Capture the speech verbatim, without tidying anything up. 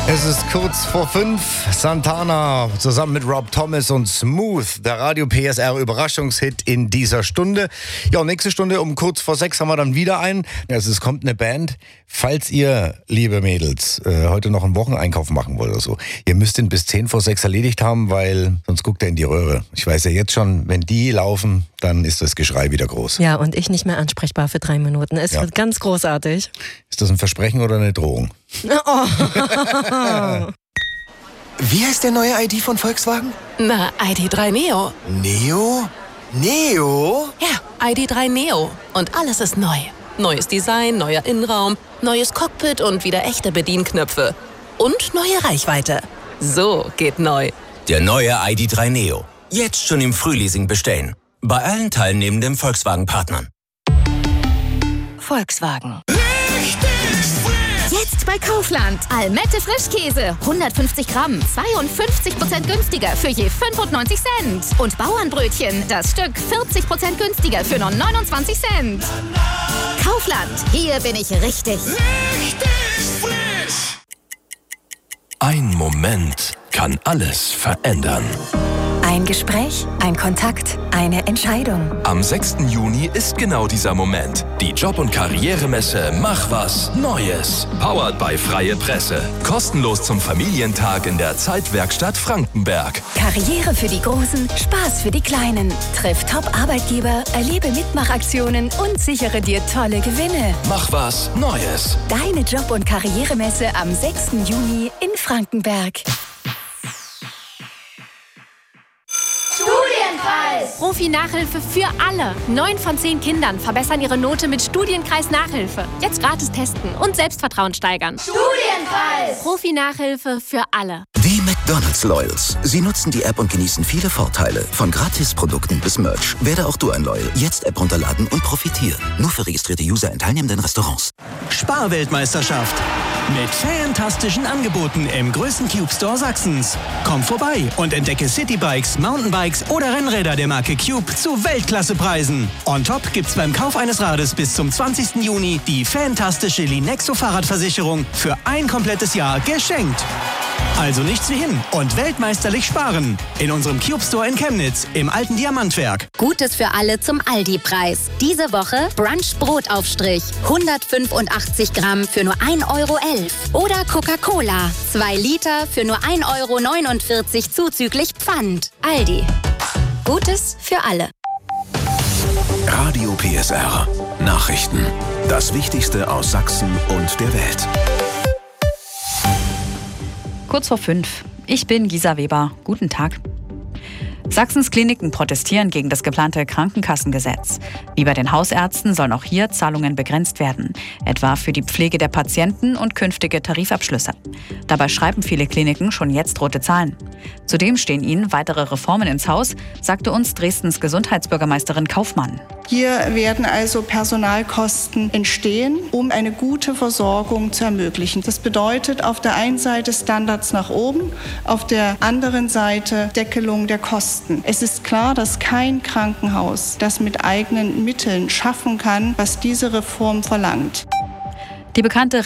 Es ist kurz vor fünf. Santana zusammen mit Rob Thomas und Smooth, der Radio P S R Überraschungshit in dieser Stunde. Ja, und nächste Stunde um kurz vor sechs haben wir dann wieder einen. Also es kommt eine Band. Falls ihr, liebe Mädels, äh, heute noch einen Wocheneinkauf machen wollt oder so, ihr müsst ihn bis zehn vor sechs erledigt haben, weil sonst guckt er in die Röhre. Ich weiß ja jetzt schon, wenn die laufen, dann ist das Geschrei wieder groß. Ja, und ich nicht mehr ansprechbar für drei Minuten. Es Ja. wird ganz großartig. Ist das ein Versprechen oder eine Drohung? Oh. Wie heißt der neue I D von Volkswagen? Na, I D drei Neo. Neo? Neo? Ja, I D drei Neo. Und alles ist neu. Neues Design, neuer Innenraum, neues Cockpit und wieder echte Bedienknöpfe. Und neue Reichweite. So geht neu. Der neue I D drei Neo. Jetzt schon im Frühleasing bestellen. Bei allen teilnehmenden Volkswagen-Partnern. Volkswagen. Jetzt bei Kaufland. Almette Frischkäse. hundertfünfzig Gramm. zweiundfünfzig Prozent günstiger für je fünfundneunzig Cent. Und Bauernbrötchen. Das Stück vierzig Prozent günstiger für nur neunundzwanzig Cent. Kaufland. Hier bin ich richtig. Ein Moment kann alles verändern. Ein Gespräch, ein Kontakt, eine Entscheidung. Am sechsten Juni ist genau dieser Moment. Die Job- und Karrieremesse Mach was Neues. Powered by Freie Presse. Kostenlos zum Familientag in der Zeitwerkstatt Frankenberg. Karriere für die Großen, Spaß für die Kleinen. Triff Top-Arbeitgeber, erlebe Mitmachaktionen und sichere dir tolle Gewinne. Mach was Neues. Deine Job- und Karrieremesse am sechsten Juni in Frankenberg. Profi-Nachhilfe für alle. Neun von zehn Kindern verbessern ihre Note mit Studienkreis Nachhilfe. Jetzt gratis testen und Selbstvertrauen steigern. Studienkreis! Profi-Nachhilfe für alle. Die McDonald's Loyals. Sie nutzen die App und genießen viele Vorteile. Von Gratisprodukten bis Merch. Werde auch du ein Loyal. Jetzt App runterladen und profitieren. Nur für registrierte User in teilnehmenden Restaurants. Sparweltmeisterschaft. Mit fantastischen Angeboten im größten Cube Store Sachsens. Komm vorbei und entdecke Citybikes, Mountainbikes oder Rennräder der Marke Cube zu Weltklassepreisen. On top gibt's beim Kauf eines Rades bis zum zwanzigsten Juni die fantastische Linexo Fahrradversicherung für ein komplettes Jahr geschenkt. Also nichts wie hin und weltmeisterlich sparen. In unserem Cube Store in Chemnitz im alten Diamantwerk. Gutes für alle zum Aldi-Preis. Diese Woche Brunch Brotaufstrich. hundertfünfundachtzig Gramm für nur ein Euro elf. Oder Coca-Cola. zwei Liter für nur ein Euro neunundvierzig zuzüglich Pfand. Aldi. Gutes für alle. Radio P S R. Nachrichten. Das Wichtigste aus Sachsen und der Welt. Kurz vor fünf. Ich bin Gisa Weber. Guten Tag. Sachsens Kliniken protestieren gegen das geplante Krankenkassengesetz. Wie bei den Hausärzten sollen auch hier Zahlungen begrenzt werden, etwa für die Pflege der Patienten und künftige Tarifabschlüsse. Dabei schreiben viele Kliniken schon jetzt rote Zahlen. Zudem stehen ihnen weitere Reformen ins Haus, sagte uns Dresdens Gesundheitsbürgermeisterin Kaufmann. Hier werden also Personalkosten entstehen, um eine gute Versorgung zu ermöglichen. Das bedeutet auf der einen Seite Standards nach oben, auf der anderen Seite Deckelung der Kosten. Es ist klar, dass kein Krankenhaus das mit eigenen Mitteln schaffen kann, was diese Reform verlangt. Die bekannte